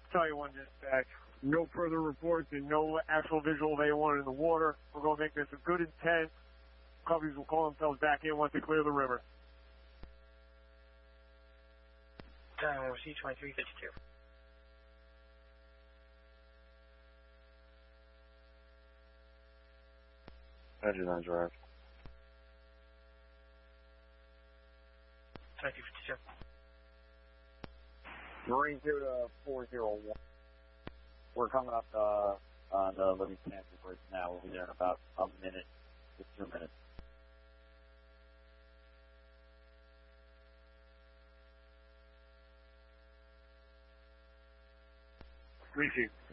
Tell you one dispatch. No further reports and no actual visual of anyone in the water. We're going to make this a good intent. Coveys will call themselves back in once they clear the river. C-2352. Engine on drive. 2252. Marine 0401. We're coming up on the Living Panther Bridge now. We'll be there in about a minute to 2 minutes. Reaching.